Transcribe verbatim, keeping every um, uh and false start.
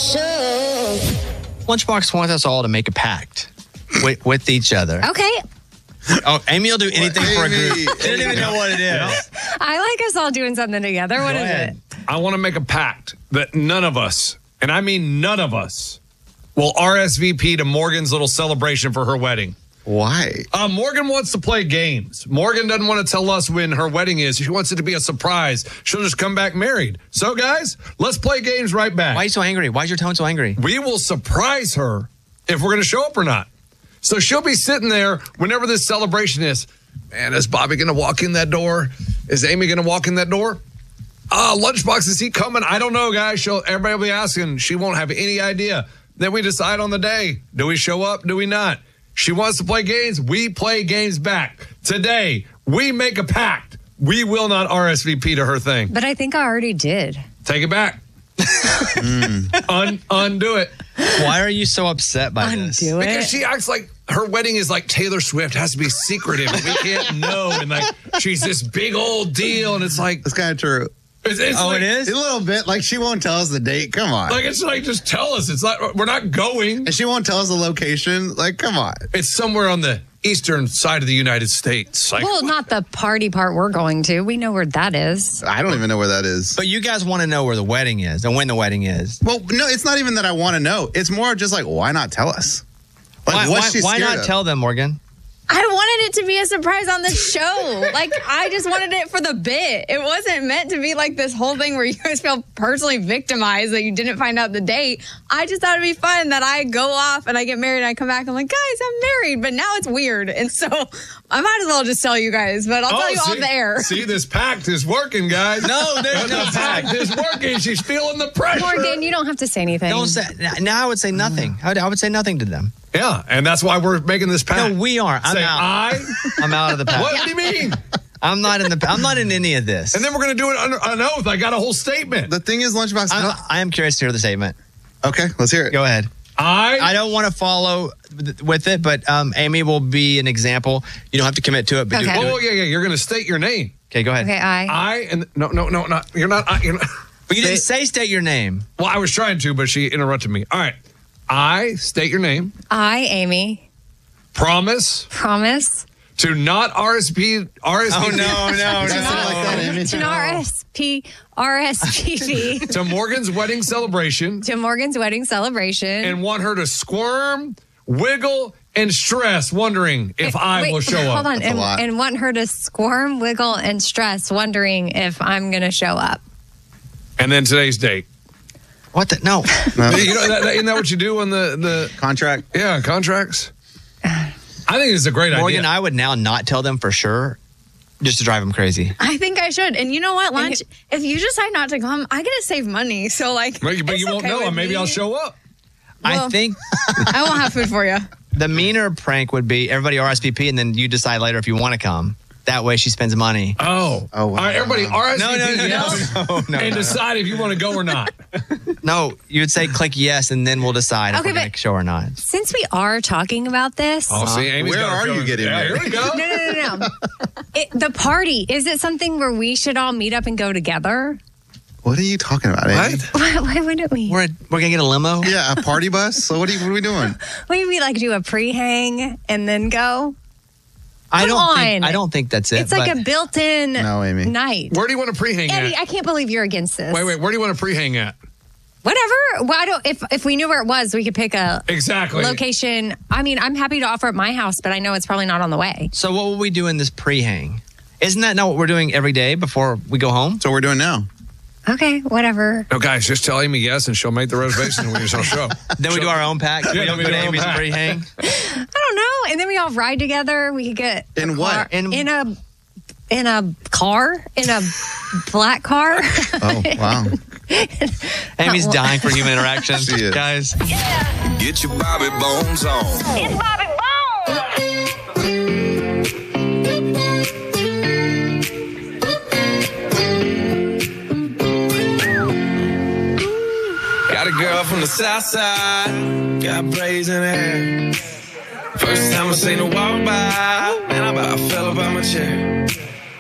show. Lunchbox wants us all to make a pact with, with each other. Okay. Oh, Amy will do anything What, for a Amy? group. She doesn't even know what it is. I like us all doing something together. What Go is ahead. it? I want to make a pact that none of us, and I mean none of us, will R S V P to Morgan's little celebration for her wedding. Why? Uh, Morgan wants to play games. Morgan doesn't want to tell us when her wedding is. She wants it to be a surprise. She'll just come back married. So, guys, let's play games right back. Why are you so angry? Why is your tone so angry? We will surprise her if we're going to show up or not. So she'll be sitting there whenever this celebration is. Man, is Bobby going to walk in that door? Is Amy going to walk in that door? Uh, Lunchbox, is he coming? I don't know, guys. She'll, everybody will be asking. She won't have any idea. Then we decide on the day. Do we show up? Do we not? She wants to play games. We play games back. Today, we make a pact. We will not R S V P to her thing. But I think I already did. Take it back. mm. Un- undo it. Why are you so upset by Undo this? it. Because she acts like her wedding is like Taylor Swift, has to be secretive. We can't know. And like, she's this big old deal. And it's like, That's kind of true. it's, it's Oh, like, it is? A little bit. Like, she won't tell us the date. Come on. Like, it's like, just tell us. It's not, we're not going. And she won't tell us the location. Like, come on. It's somewhere on the eastern side of the United States. Like, Well, not the party part we're going to. We know where that is. I don't even know where that is. But you guys want to know where the wedding is and when the wedding is. Well, no, it's not even that I want to know. It's more just like, why not tell us? Like, Why, what's why, she why scared not of? tell them, Morgan? I wanted it to be a surprise on the show. Like, I just wanted it for the bit. It wasn't meant to be like this whole thing where you guys feel personally victimized that you didn't find out the date. I just thought it'd be fun that I go off and I get married and I come back. I'm like, guys, I'm married, but now it's weird. And so I might as well just tell you guys, but I'll tell you see, off the air. See, this pact is working, guys. No, there's no The pact is working. She's feeling the pressure. Morgan, you don't have to say anything. Don't say. Now I would say nothing. I would, I would say nothing to them. Yeah, and that's why we're making this pact. No, we aren't. I'm Say, out. I. I'm out of the pack. What, what do you mean? I'm not in the. I'm not in any of this. And then we're going to do it under an oath. I got a whole statement. The thing is, Lunchbox. I'm, I am curious to hear the statement. Okay, let's hear it. Go ahead. I. I don't want to follow with it, but um, Amy will be an example. You don't have to commit to it, but Okay. do, do Oh it. yeah, yeah. You're going to state your name. Okay, go ahead. Okay, I. I and no, no, no, not you're not. I, you're not. But you didn't say state your name. Well, I was trying to, but she interrupted me. All right. I state your name. I, Amy, Promise promise to not R S V R S V P Oh no, no, That's no. not like that, Amy. to R S P R S P P to Morgan's wedding celebration to Morgan's wedding celebration. and want her to squirm, wiggle, and stress, wondering if I Wait, will show up. Hold on, That's a and, lot. and want her to squirm, wiggle, and stress, wondering if I'm going to show up. And then today's date. What the? No. No. You know, that, that, isn't that what you do on the, the Contract. yeah, contracts? I think it's a great Morgan, idea. I would now not tell them for sure, just to drive them crazy. I think I should. And you know what, Lunch? If you decide not to come, I get to save money. So, like, but but it's you won't okay know, with and maybe me. I'll show up. I Well- think I won't have food for you. the meaner prank would be everybody R S V P, and then you decide later if you want to come. That way, she spends money. Oh. Oh, wow. All right, everybody, R S V P No, no, no, yes, no, no, no, and no. decide if you want to go or not. No, you would say click yes, and then we'll decide if Okay, we're going but- to show or not. Since we are talking about this, Oh, see, Amy's Where got a are you feeling. getting yeah, there? Here we go. no, no, no, no. it, the party, is it something where we should all meet up and go together? What are you talking about, Amy? What? Why, why wouldn't we? We're we're gonna get a limo. Yeah, a party bus? So what are, you, what are we doing? Maybe we like do a pre-hang and then go? I Come don't think on. I don't think that's it. It's like but a built-in No, Amy. night. Where do you want to pre-hang Eddie, at? I can't believe you're against this. Wait, wait. Where do you want to pre-hang at? Whatever. Why don't if if we knew where it was, we could pick a Exactly. location. I mean, I'm happy to offer at my house, but I know it's probably not on the way. So what will we do in this pre-hang? Isn't that not what we're doing every day before we go home? So we're doing now. Okay, whatever. No, guys, just tell Amy yes, and she'll make the reservation when you're on show. Then we do our own pack. Yeah, we don't we go do to our own Amy's pack. pre-hang. I don't know. And then we all ride together. We could get In a what? car- In- in a in a car in a black car. Oh, wow. Amy's dying for human interaction, She is. guys. Get your Bobby Bones on. It's Bobby Bones. Got a girl from the south side, got braids in her hair. First time I seen her walk by, man, I about fell up out my chair.